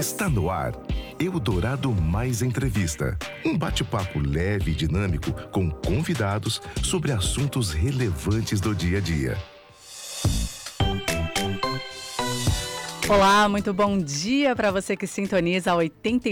Está no ar, Eldorado Mais Entrevista. Um bate-papo leve e dinâmico com convidados sobre assuntos relevantes do dia a dia. Olá, muito bom dia para você que sintoniza a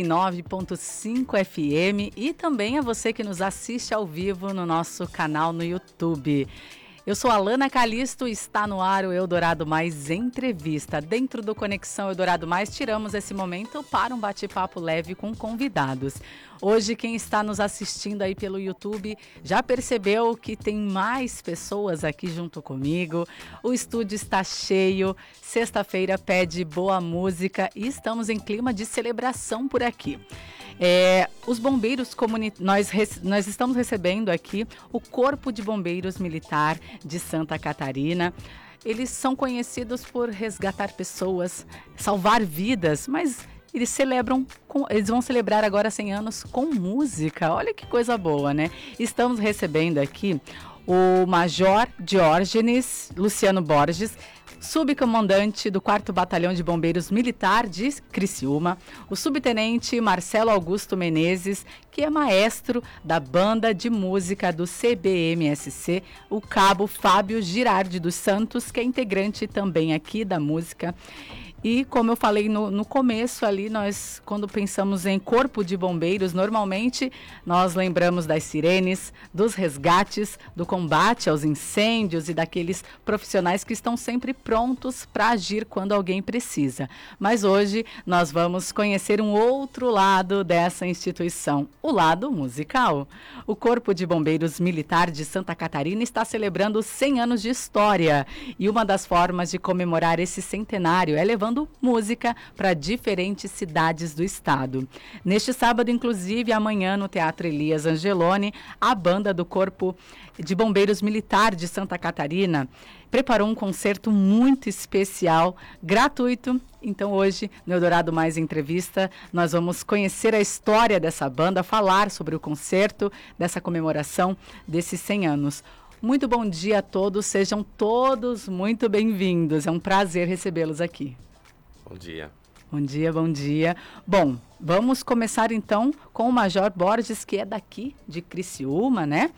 89.5 FM e também a você que nos assiste ao vivo no nosso canal no YouTube. Eu sou Alana Calisto e está no ar o Eldorado Mais Entrevista. Dentro do Conexão Eldorado Mais, tiramos esse momento para um bate-papo leve com convidados. Hoje, quem está nos assistindo aí pelo YouTube já percebeu que tem mais pessoas aqui junto comigo. O estúdio está cheio, sexta-feira pede boa música e estamos em clima de celebração por aqui. Os bombeiros nós estamos recebendo aqui o Corpo de Bombeiros Militar de Santa Catarina. Eles são conhecidos por resgatar pessoas, salvar vidas, mas eles vão celebrar agora 100 anos com música. Olha que coisa boa, né? Estamos recebendo aqui o Major Diógenes Luciano Borges, subcomandante do 4º Batalhão de Bombeiros Militar de Criciúma, o subtenente Marcelo Augusto Menezes, que é maestro da banda de música do CBMSC, o cabo Fábio Girardi dos Santos, que é integrante também aqui da música. E como eu falei no começo ali, nós quando pensamos em corpo de bombeiros, normalmente nós lembramos das sirenes, dos resgates, do combate aos incêndios e daqueles profissionais que estão sempre prontos para agir quando alguém precisa. Mas hoje nós vamos conhecer um outro lado dessa instituição, o lado musical. O Corpo de Bombeiros Militar de Santa Catarina está celebrando 100 anos de história e uma das formas de comemorar esse centenário é levando música para diferentes cidades do estado. Neste sábado, inclusive, amanhã no Teatro Elias Angeloni, a banda do Corpo de Bombeiros Militar de Santa Catarina preparou um concerto muito especial, gratuito. Então hoje, no Eldorado Mais Entrevista, nós vamos conhecer a história dessa banda, falar sobre o concerto, dessa comemoração desses 100 anos. Muito bom dia a todos, sejam todos muito bem-vindos. É um prazer recebê-los aqui. Bom dia. Bom dia, bom dia. Bom, vamos começar então com o Major Borges, que é daqui de Criciúma, né?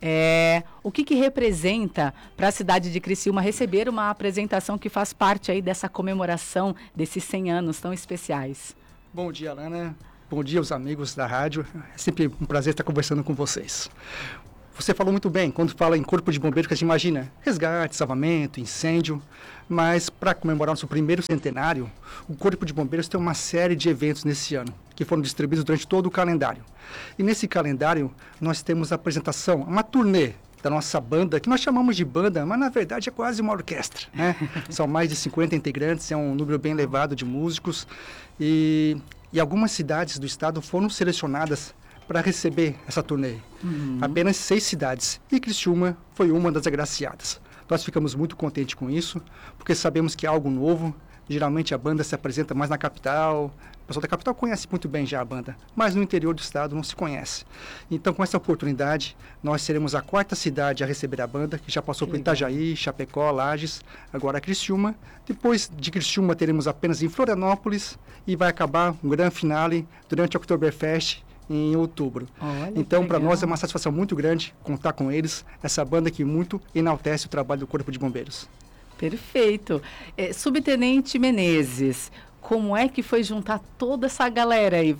O que representa para a cidade de Criciúma receber uma apresentação que faz parte aí dessa comemoração desses 100 anos tão especiais? Bom dia, Alana. Bom dia aos amigos da rádio. É sempre um prazer estar conversando com vocês. Você falou muito bem, quando fala em corpo de bombeiro, que a gente imagina resgate, salvamento, incêndio, mas para comemorar nosso primeiro centenário, o Corpo de Bombeiros tem uma série de eventos nesse ano, que foram distribuídos durante todo o calendário. E nesse calendário, nós temos a apresentação, uma turnê da nossa banda, que nós chamamos de banda, mas na verdade é quase uma orquestra, né? São mais de 50 integrantes, é um número bem elevado de músicos, e algumas cidades do estado foram selecionadas para receber essa turnê. Apenas 6 cidades. E Criciúma foi uma das agraciadas. Nós ficamos muito contentes com isso, porque sabemos que é algo novo. Geralmente a banda se apresenta mais na capital. O pessoal da capital conhece muito bem já a banda, mas no interior do estado não se conhece. Então, com essa oportunidade, nós seremos a 4ª cidade a receber a banda, que já passou por Itajaí, Chapecó, Lages, agora a Criciúma. Depois de Criciúma, teremos apenas em Florianópolis e vai acabar um grande finale durante o Oktoberfest, em outubro. Então, para nós é uma satisfação muito grande contar com eles, essa banda que muito enaltece o trabalho do Corpo de Bombeiros. Perfeito. Subtenente Menezes, como é que foi juntar toda essa galera aí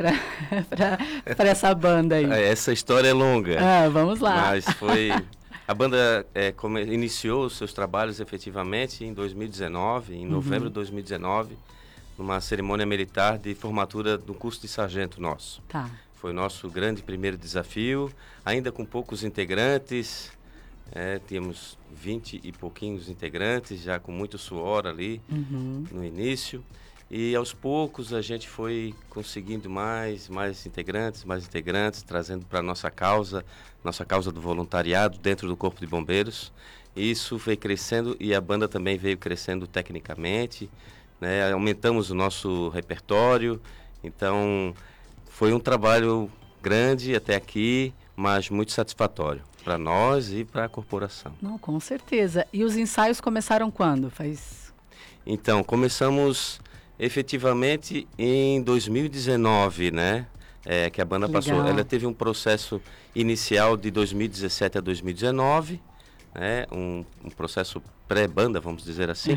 para essa banda aí? Essa história é longa. Vamos lá. Mas foi... A banda iniciou os seus trabalhos efetivamente em 2019, em novembro de 2019, numa cerimônia militar de formatura do curso de sargento nosso. Tá. Foi o nosso grande primeiro desafio, ainda com poucos integrantes, tínhamos 20 e pouquinhos integrantes, já com muito suor ali no início. E aos poucos a gente foi conseguindo mais integrantes, trazendo para a nossa causa do voluntariado dentro do Corpo de Bombeiros. E isso veio crescendo e a banda também veio crescendo tecnicamente, né? Aumentamos o nosso repertório, então... Foi um trabalho grande até aqui, mas muito satisfatório para nós e para a corporação. Não, com certeza. E os ensaios começaram quando? Então, começamos Efetivamente, em 2019, né? Que a banda passou. Ela teve um processo inicial de 2017 a 2019, né? Um processo pré-banda, vamos dizer assim.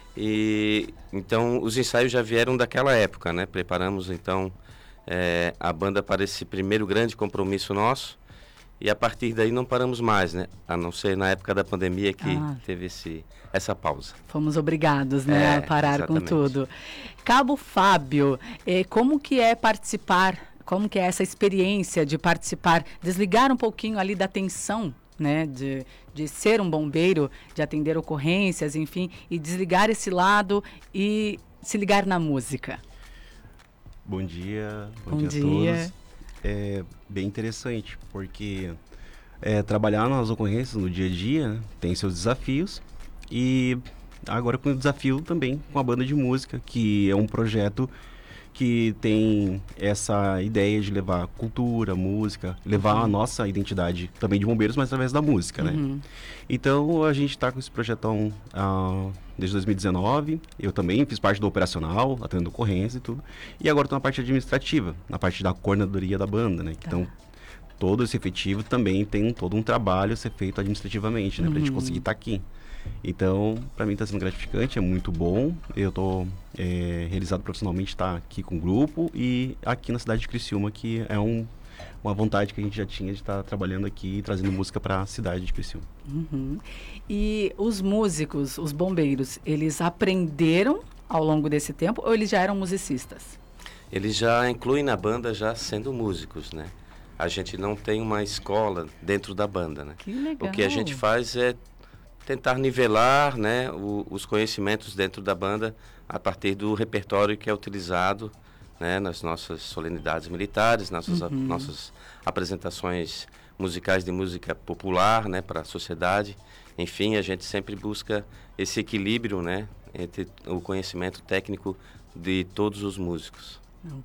E então os ensaios já vieram daquela época, né? Preparamos então a banda para esse primeiro grande compromisso nosso. E a partir daí não paramos mais, né? A não ser na época da pandemia que teve essa pausa. Fomos obrigados, né, a parar com tudo. Cabo Fábio, como que é participar, como que é essa experiência de participar, desligar um pouquinho ali da tensão, né, de ser um bombeiro, de atender ocorrências, enfim, e desligar esse lado e se ligar na música? Bom dia a todos. É bem interessante, porque trabalhar nas ocorrências no dia a dia, né, tem seus desafios, e agora com o desafio também com a banda de música, que é um projeto que tem essa ideia de levar cultura, música, levar a nossa identidade também de bombeiros, mas através da música, né? Então a gente está com esse projetão desde 2019, eu também fiz parte do operacional, atendendo ocorrência e tudo, e agora estou na parte administrativa, na parte da coordenadoria da banda, né? Então todo esse efetivo também tem todo um trabalho a ser feito administrativamente, né? Pra gente conseguir estar aqui. Então, para mim está sendo gratificante, é muito bom. Eu estou realizado profissionalmente estar aqui com o grupo e aqui na cidade de Criciúma, que é uma vontade que a gente já tinha de estar trabalhando aqui e trazendo música para a cidade de Criciúma. E os músicos, os bombeiros, eles aprenderam ao longo desse tempo ou eles já eram musicistas? Eles já incluem na banda já sendo músicos, né? A gente não tem uma escola dentro da banda, né? Que legal. O que a gente faz é tentar nivelar, né, os conhecimentos dentro da banda a partir do repertório que é utilizado, né, nas nossas solenidades militares, nossas apresentações musicais de música popular, né, para a sociedade. Enfim, a gente sempre busca esse equilíbrio, né, entre o conhecimento técnico de todos os músicos.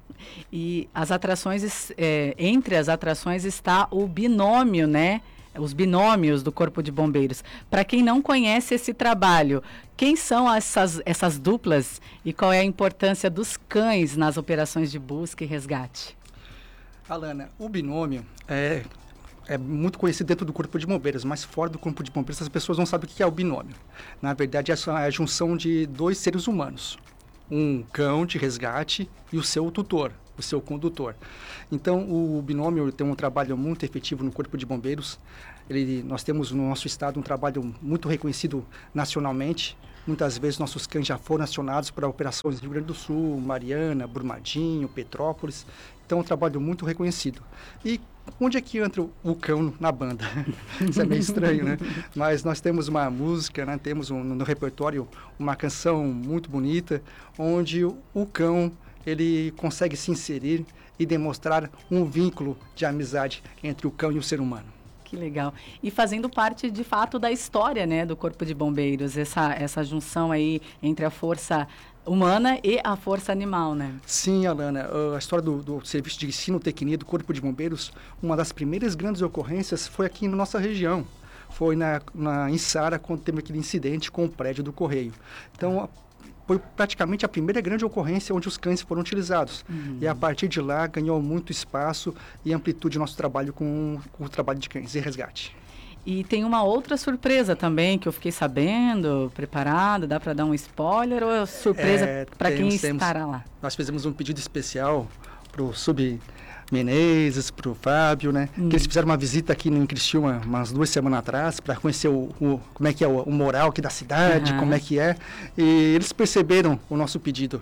E as atrações, entre as atrações está o binômio, né? Os binômios do Corpo de Bombeiros. Para quem não conhece esse trabalho, quem são essas duplas e qual é a importância dos cães nas operações de busca e resgate? Alana, o binômio é muito conhecido dentro do Corpo de Bombeiros, mas fora do Corpo de Bombeiros as pessoas não sabem o que é o binômio. Na verdade, é a junção de dois seres humanos. Um cão de resgate e o seu tutor, o seu condutor. Então, o binômio tem um trabalho muito efetivo no Corpo de Bombeiros. Nós temos no nosso estado um trabalho muito reconhecido nacionalmente. Muitas vezes nossos cães já foram acionados para operações no Rio Grande do Sul, Mariana, Brumadinho, Petrópolis. Então, é um trabalho muito reconhecido. E onde é que entra o cão na banda? Isso é meio estranho, né? Mas nós temos uma música, né? Temos no repertório uma canção muito bonita, onde o cão ele consegue se inserir e demonstrar um vínculo de amizade entre o cão e o ser humano. Que legal. E fazendo parte, de fato, da história, né, do Corpo de Bombeiros, essa junção aí entre a força humana e a força animal, né? Sim, Alana. A história do Serviço de Ensino Tecnia do Corpo de Bombeiros, uma das primeiras grandes ocorrências foi aqui na nossa região. Foi em Sara, quando teve aquele incidente com o prédio do Correio. Então, foi praticamente a primeira grande ocorrência onde os cães foram utilizados. E a partir de lá ganhou muito espaço e amplitude nosso trabalho com o trabalho de cães e resgate. E tem uma outra surpresa também que eu fiquei sabendo, preparada, dá para dar um spoiler ou é surpresa para quem estará lá? Nós fizemos um pedido especial para o Menezes, para o Fábio, né? Que eles fizeram uma visita aqui em Criciúma umas 2 semanas atrás para conhecer como é que é o moral aqui da cidade, como é que é. E eles perceberam o nosso pedido.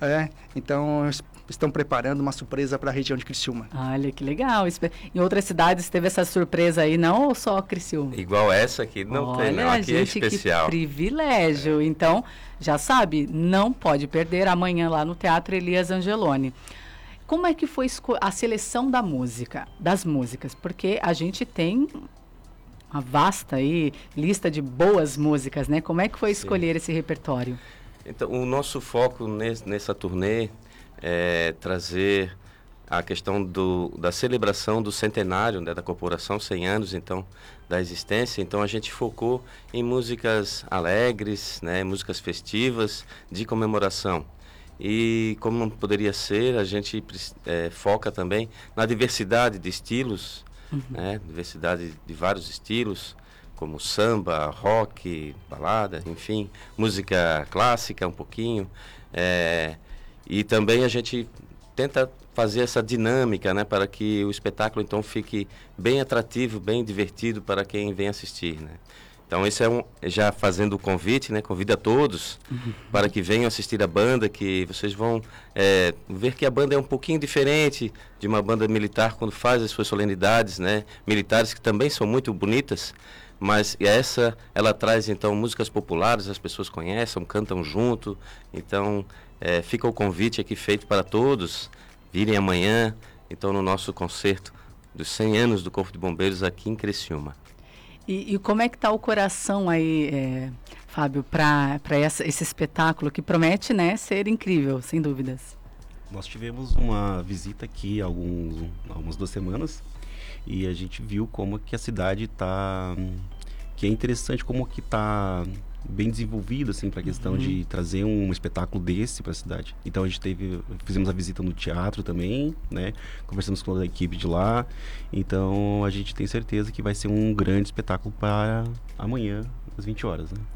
Então, estão preparando uma surpresa para a região de Criciúma. Olha, que legal. Em outras cidades teve essa surpresa aí, não ou só Criciúma? Igual essa aqui não tem, não. Aqui gente, é especial. Que privilégio. Então, já sabe, não pode perder amanhã lá no Teatro Elias Angeloni. Como é que foi a seleção das músicas? Porque a gente tem uma vasta aí lista de boas músicas, né? Como é que foi escolher esse repertório? Então, o nosso foco nessa turnê é trazer a questão da celebração do centenário, né, da corporação, 100 anos, então, da existência. Então, a gente focou em músicas alegres, né, músicas festivas, de comemoração. E como não poderia ser, a gente foca também na diversidade de estilos, né? Diversidade de vários estilos, como samba, rock, balada, enfim, música clássica um pouquinho. E também a gente tenta fazer essa dinâmica, né, para que o espetáculo então fique bem atrativo, bem divertido para quem vem assistir, né? Então esse já fazendo o convite, né, convido a todos para que venham assistir a banda, que vocês vão ver que a banda é um pouquinho diferente de uma banda militar quando faz as suas solenidades, né, militares, que também são muito bonitas, mas ela traz então músicas populares, as pessoas conhecem, cantam junto. Então fica o convite aqui feito para todos virem amanhã, então, no nosso concerto dos 100 anos do Corpo de Bombeiros aqui em Criciúma. E como é que está o coração aí, Fábio, para esse espetáculo que promete, né, ser incrível, sem dúvidas? Nós tivemos uma visita aqui há algumas 2 semanas e a gente viu como que a cidade está, que é interessante como que está bem desenvolvido, assim, para a questão de trazer um espetáculo desse para a cidade. Então a gente fizemos a visita no teatro também, né? Conversamos com toda a equipe de lá. Então a gente tem certeza que vai ser um grande espetáculo para amanhã, às 20 horas, né?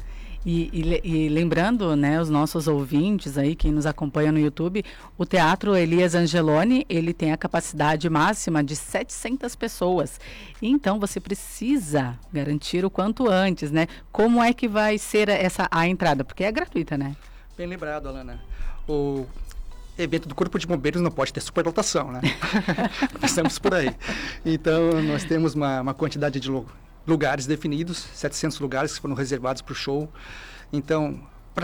E lembrando, né, os nossos ouvintes aí, quem nos acompanha no YouTube, o Teatro Elias Angeloni, ele tem a capacidade máxima de 700 pessoas. Então, você precisa garantir o quanto antes, né? Como é que vai ser a entrada? Porque é gratuita, né? Bem lembrado, Alana. O evento do Corpo de Bombeiros não pode ter superlotação, né? Começamos por aí. Então, nós temos uma quantidade de lugares definidos, 700 lugares que foram reservados para o show. Então, para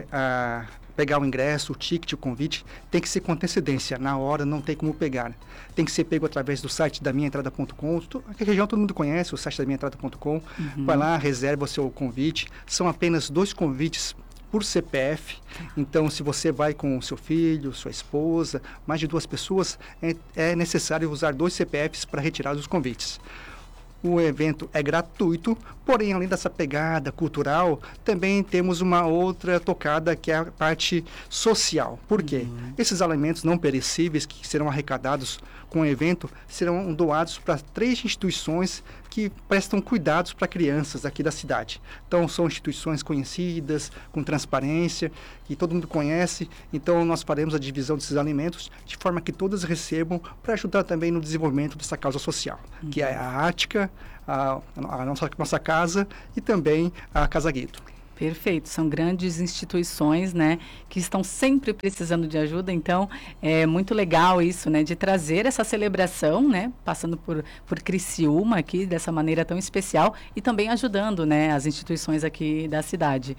pegar o ingresso, o ticket, o convite, tem que ser com antecedência. Na hora não tem como pegar. Tem que ser pego através do site da minhaentrada.com. A região todo mundo conhece, o site da minhaentrada.com. Vai lá, reserva o seu convite. São apenas 2 convites por CPF. Então, se você vai com seu filho, sua esposa, mais de 2 pessoas, é necessário usar 2 CPFs para retirar os convites. O evento é gratuito, porém, além dessa pegada cultural, também temos uma outra tocada, que é a parte social. Por quê? Esses alimentos não perecíveis que serão arrecadados com o evento serão doados para 3 instituições que prestam cuidados para crianças aqui da cidade. Então, são instituições conhecidas, com transparência, que todo mundo conhece. Então, nós faremos a divisão desses alimentos de forma que todas recebam, para ajudar também no desenvolvimento dessa causa social, que é a Ática, a nossa casa e também a Casa Guido. Perfeito, são grandes instituições, né, que estão sempre precisando de ajuda, então é muito legal isso, né, de trazer essa celebração, né, passando por Criciúma aqui, dessa maneira tão especial, e também ajudando, né, as instituições aqui da cidade.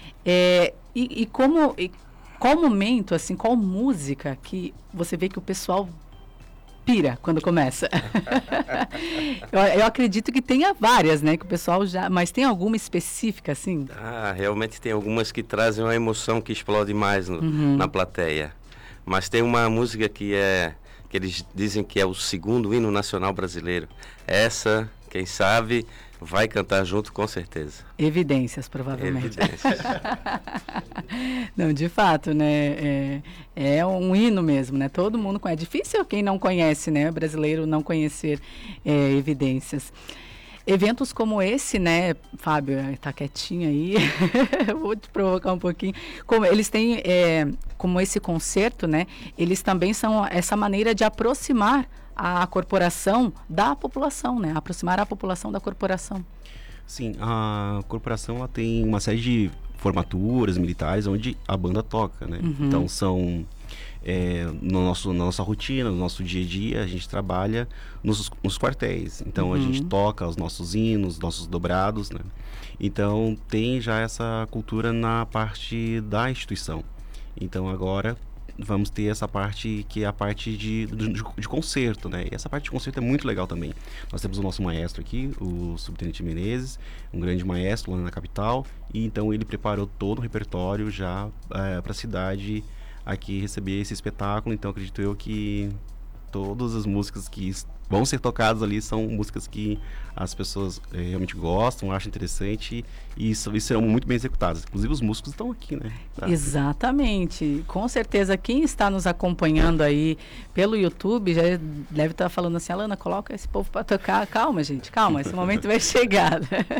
Qual momento, assim, qual música que você vê que o pessoal pira quando começa? eu acredito que tenha várias, né? Que o pessoal já... Mas tem alguma específica, assim? Realmente tem algumas que trazem uma emoção que explode mais na plateia. Mas tem uma música que eles dizem que é o 2º hino nacional brasileiro. Essa, quem sabe, vai cantar junto com certeza. Evidências, provavelmente. Evidências. Não, de fato, né? É um hino mesmo, né? Todo mundo conhece. É difícil quem não conhece, né? Brasileiro não conhecer Evidências. Eventos como esse, né, Fábio, tá quietinho aí, vou te provocar um pouquinho. Como eles têm, como esse concerto, né? Eles também são essa maneira de aproximar a corporação da população, né? Aproximar a população da corporação. Sim, a corporação ela tem uma série de formaturas militares onde a banda toca, né? Então são na nossa rotina, no nosso dia a dia, a gente trabalha nos quartéis. Então a gente toca os nossos hinos, nossos dobrados, né? Então tem já essa cultura na parte da instituição. Então agora vamos ter essa parte que é a parte de concerto, né? E essa parte de concerto é muito legal também. Nós temos o nosso maestro aqui, o subtenente Menezes, um grande maestro lá na capital, e então ele preparou todo o repertório já para a cidade aqui receber esse espetáculo. Então acredito eu que todas as músicas que vão ser tocadas ali são músicas que as pessoas realmente gostam, acham interessante e serão muito bem executadas. Inclusive os músicos estão aqui, né? Exatamente. Com certeza quem está nos acompanhando aí pelo YouTube já deve estar falando assim, Alana, coloca esse povo para tocar. Calma, gente, calma, esse momento vai chegar.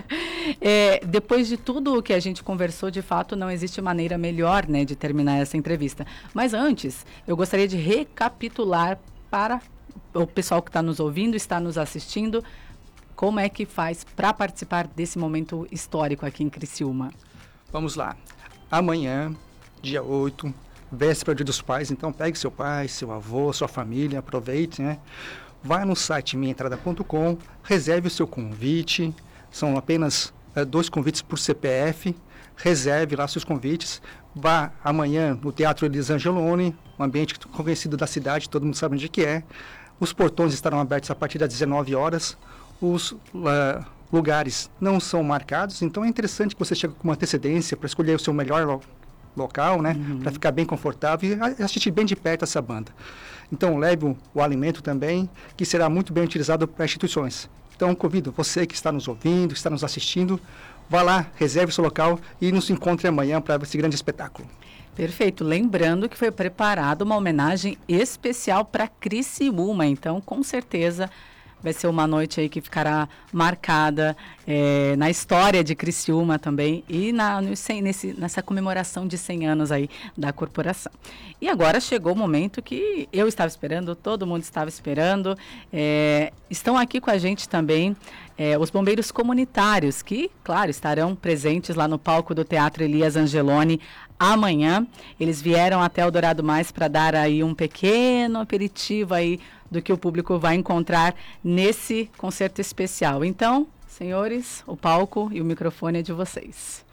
Depois de tudo o que a gente conversou, de fato, não existe maneira melhor, né, de terminar essa entrevista. Mas antes, eu gostaria de recapitular para o pessoal que está nos ouvindo, está nos assistindo, como é que faz para participar desse momento histórico aqui em Criciúma? Vamos lá. Amanhã, dia 8, véspera do Dia dos Pais, então pegue seu pai, seu avô, sua família, aproveite, né? Vá no site minhaentrada.com, reserve o seu convite, são apenas 2 convites por CPF, reserve lá seus convites, vá amanhã no Teatro Elias Angeloni, um ambiente conhecido da cidade, todo mundo sabe onde que é. Os portões estarão abertos a partir das 19 horas. Os lugares não são marcados, então é interessante que você chegue com uma antecedência para escolher o seu melhor local, né? Para ficar bem confortável e assistir bem de perto essa banda. Então leve o alimento também, que será muito bem utilizado para instituições. Então convido você que está nos ouvindo, que está nos assistindo, vá lá, reserve seu local e nos encontre amanhã para esse grande espetáculo. Perfeito. Lembrando que foi preparada uma homenagem especial para Criciúma. Então, com certeza, vai ser uma noite aí que ficará marcada na história de Criciúma também e nessa comemoração de 100 anos aí da corporação. E agora chegou o momento que eu estava esperando, todo mundo estava esperando. Estão aqui com a gente também os bombeiros comunitários que, claro, estarão presentes lá no palco do Teatro Elias Angeloni amanhã. Eles vieram até o Dourado Mais para dar aí um pequeno aperitivo aí do que o público vai encontrar nesse concerto especial. Então, senhores, o palco e o microfone é de vocês.